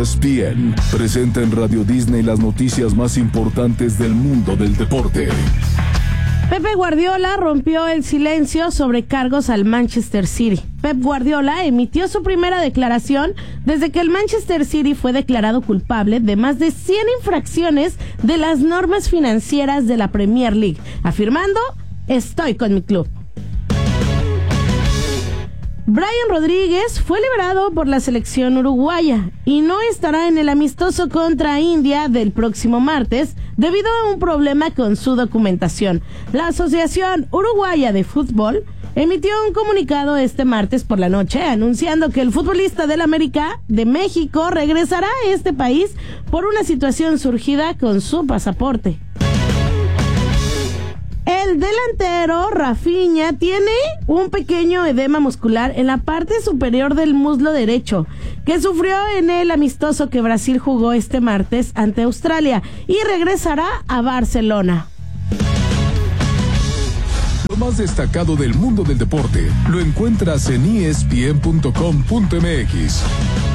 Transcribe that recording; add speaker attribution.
Speaker 1: ESPN presenta en Radio Disney las noticias más importantes del mundo del deporte.
Speaker 2: Pepe Guardiola rompió el silencio sobre cargos al Manchester City. Pep Guardiola emitió su primera declaración desde que el Manchester City fue declarado culpable de más de 100 infracciones de las normas financieras de la Premier League, afirmando: "Estoy con mi club". Brian Rodríguez fue liberado por la selección uruguaya y no estará en el amistoso contra India del próximo martes debido a un problema con su documentación. La Asociación Uruguaya de Fútbol emitió un comunicado este martes por la noche anunciando que el futbolista del América de México regresará a este país por una situación surgida con su pasaporte. El delantero Rafinha tiene un pequeño edema muscular en la parte superior del muslo derecho que sufrió en el amistoso que Brasil jugó este martes ante Australia y regresará a Barcelona.
Speaker 1: Lo más destacado del mundo del deporte lo encuentras en ESPN.com.mx.